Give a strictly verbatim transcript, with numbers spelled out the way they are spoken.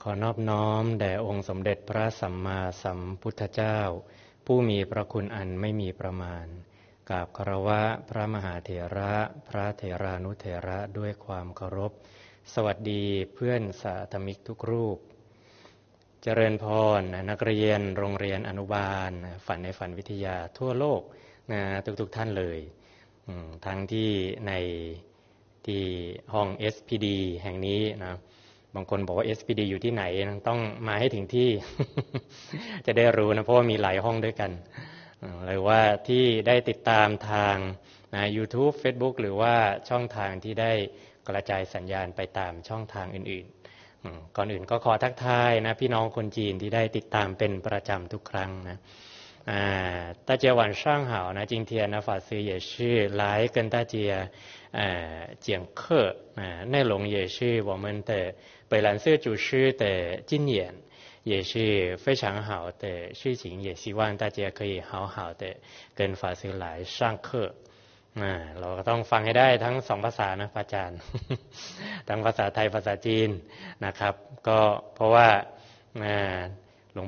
ขอนอบน้อมแด่องค์สมเด็จพระสัมมาสัมพุทธเจ้าผู้มีพระคุณอันไม่มีประมาณกราบคารวะพระมหาเถระพระเถรานุเถระด้วยความเคารพสวัสดีเพื่อนสาธมิกทุกรูปเจริญพรนักเรียนโรงเรียนอนุบาลฝันในฝันวิทยาทั่วโลกนะทุกๆท่านเลยทั้งที่ในที่ห้อง เอส พี ดี แห่งนี้นะบางคนบอกว่า เอส พี ดี อยู่ที่ไหนต้องมาให้ถึงที่ จะได้รู้นะเพราะว่ามีหลายห้องด้วยกันหรือว่าที่ได้ติดตามทางนะ YouTube Facebook หรือว่าช่องทางที่ได้กระจายสัญญาณไปตามช่องทางอื่นๆก่อนอื่นก็ขอทักทายนะพี่น้องคนจีนที่ได้ติดตามเป็นประจำทุกครั้งนะ啊，大家晚上好。那今天呢，法师也是来跟大家呃讲课，啊、呃，内容也是我们的北兰社祖师的经验，也是非常好的事情，也希望大家可以好好的跟法师来上课。อ่าเราก็ต้องฟังให้ได้ทั้งสองภาษานะอาจารย์ ทั้งภาษาไทยภาษาจีนนะครับก็เพราะว่า